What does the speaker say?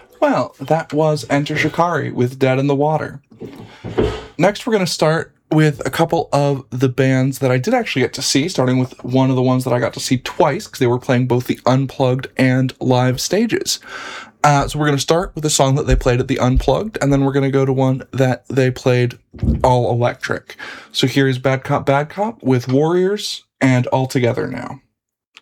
Well, that was Enter Shikari with Dead in the Water. Next, we're going to start with a couple of the bands that I did actually get to see, starting with one of the ones that I got to see twice because they were playing both the Unplugged and live stages. So we're going to start with a song that they played at the Unplugged, and then we're going to go to one that they played all electric. So here is Bad Cop with Warriors and All Together Now.